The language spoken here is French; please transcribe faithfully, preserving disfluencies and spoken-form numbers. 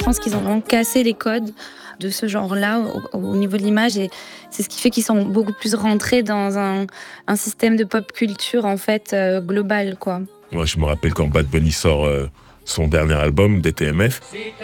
pense qu'ils ont vraiment cassé les codes de ce genre-là au, au niveau de l'image et c'est ce qui fait qu'ils sont beaucoup plus rentrés dans un, un système de pop culture en fait euh, global quoi. Moi, je me rappelle quand Bad Bunny sort euh, son dernier album, D T M F.